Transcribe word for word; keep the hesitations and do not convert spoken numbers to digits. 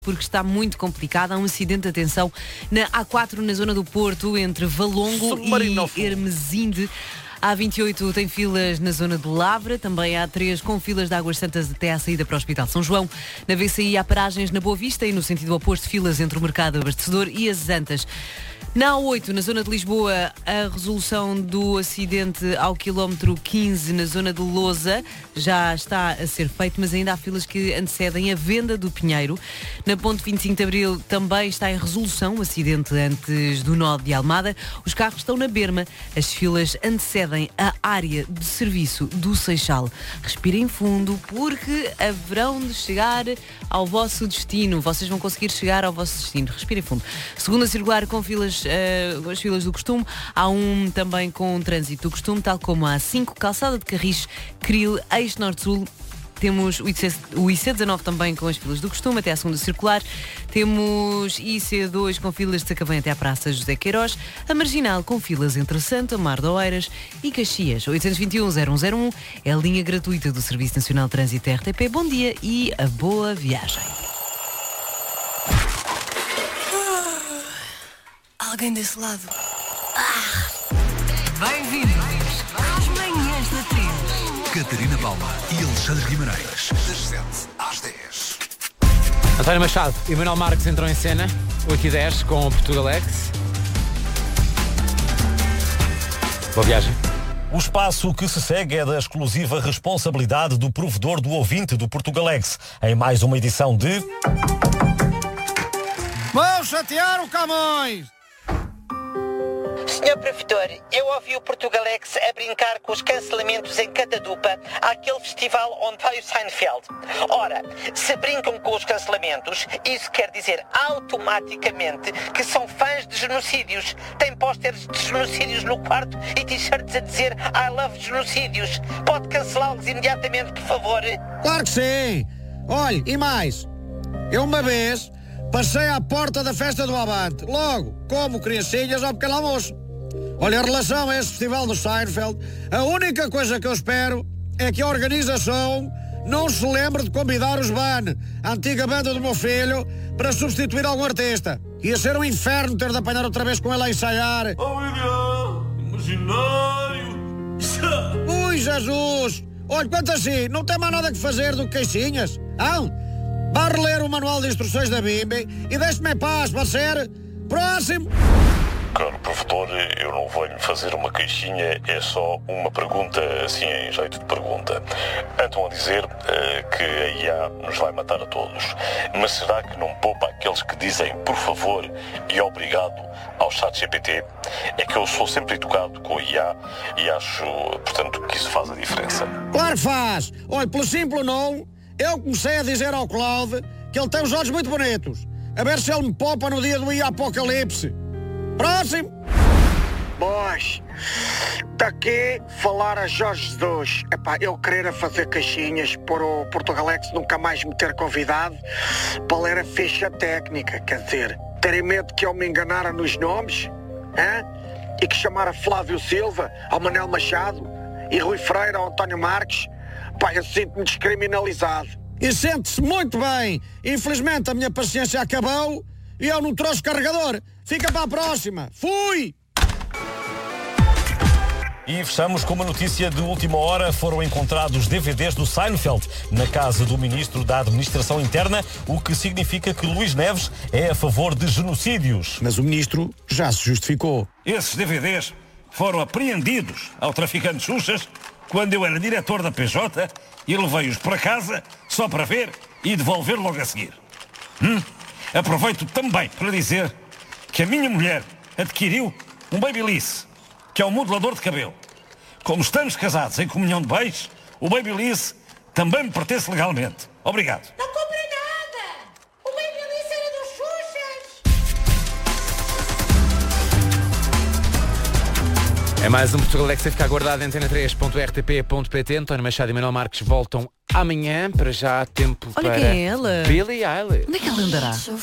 porque está muito complicado. Há um acidente de atenção na A quatro, na zona do Porto, entre Valongo e Hermesinde. A A vinte e oito tem filas na zona de Lavra, também há três com filas de Águas Santas até à saída para o Hospital São João. Na V C I há paragens na Boa Vista e no sentido oposto filas entre o Mercado Abastecedor e as Antas. Na A oito, na zona de Lisboa, a resolução do acidente ao quilómetro quinze, na zona de Lousa, já está a ser feito, mas ainda há filas que antecedem a venda do Pinheiro. Na ponte vinte e cinco de Abril também está em resolução o acidente antes do nó de Almada. Os carros estão na berma. As filas antecedem a área de serviço do Seixal. Respirem fundo, porque haverão de chegar ao vosso destino. Vocês vão conseguir chegar ao vosso destino. Respirem fundo. Segunda circular com filas Uh, as filas do costume, há um também com um trânsito do costume, tal como a A cinco, Calçada de Carris, Cril, Eixo Norte-Sul. Temos o I C, o I C dezanove também com as filas do costume até à segunda circular. Temos I C dois com filas de Sacavém até à Praça José Queiroz. A Marginal com filas entre Santa Mar de Oeiras e Caxias. oito dois um, zero um zero um é a linha gratuita do Serviço Nacional de Trânsito R T P. Bom dia e a boa viagem. Alguém desse lado. Ah. Bem-vindos às manhãs da três. Catarina Palma e Alexandre Guimarães, das sete às dez. António Machado e Manuel Marques entram em cena, oito e dez, com o Portugalex. Boa viagem. O espaço que se segue é da exclusiva responsabilidade do provedor do ouvinte do Portugalex. Em mais uma edição de... Vão chatear o Camões! senhor Provedor, eu ouvi o Portugalex a brincar com os cancelamentos em Catadupa àquele festival onde vai o Seinfeld. Ora, se brincam com os cancelamentos, isso quer dizer automaticamente que são fãs de genocídios. Têm pósteres de genocídios no quarto e t-shirts a dizer I love genocídios. Pode cancelá-los imediatamente, por favor? Claro que sim! Olhe, e mais, eu uma vez passei à porta da festa do Avante, logo, como criancinhas ao pequeno almoço. Olha, em relação a esse festival do Seinfeld, a única coisa que eu espero é que a organização não se lembre de convidar os Van, a antiga banda do meu filho, para substituir algum artista. Ia ser um inferno ter de apanhar outra vez com ele a ensaiar. Oh, ideal, imaginário. Ui, Jesus! Olha, quanto assim, não tem mais nada que fazer do que queixinhas? Ah? Vá reler o manual de instruções da B I M B e deixe-me em paz, pode ser? Próximo! Caro provedor, eu não venho fazer uma queixinha, é só uma pergunta, assim em jeito de pergunta. Andam a dizer uh, que a I A nos vai matar a todos, mas será que não poupa aqueles que dizem por favor e obrigado ao chat G P T? É que eu sou sempre educado com a I A e acho, portanto, que isso faz a diferença. Claro que faz! Olha, pelo simples não, eu comecei a dizer ao Cláudio que ele tem os olhos muito bonitos. A ver se ele me poupa no dia do I A Apocalipse. Próximo! Boas, daqui falar a Jorge Jesus. Epá, eu querer fazer caixinhas por o Portugalex nunca mais me ter convidado para ler a ficha técnica, quer dizer, terem medo que eu me enganara nos nomes, hein? E que chamara Flávio Silva ao Manel Machado e Rui Freire ao António Marques. Pá, eu sinto-me descriminalizado. E sente-se muito bem. Infelizmente a minha paciência acabou e eu não trouxe carregador. Fica para a próxima. Fui! E fechamos com uma notícia de última hora. Foram encontrados D V Ds do Seinfeld na casa do Ministro da Administração Interna, o que significa que Luís Neves é a favor de genocídios. Mas o Ministro já se justificou. Esses D V Ds foram apreendidos ao traficante Xuxas quando eu era diretor da P J e levei-os para casa só para ver e devolver logo a seguir. Hum? Aproveito também para dizer que a minha mulher adquiriu um Babyliss, que é um modelador de cabelo. Como estamos casados em comunhão de bens, o Babyliss também me pertence legalmente. Obrigado. Não comprei nada! O Babyliss era dos Xuxas! É mais um Portugalex a ficar guardado em antena três ponto r t p ponto p t. António Machado e Manuel Marques voltam amanhã. Para já há tempo Olha para quem é ela. Billie Eilish. Onde é que ela andará?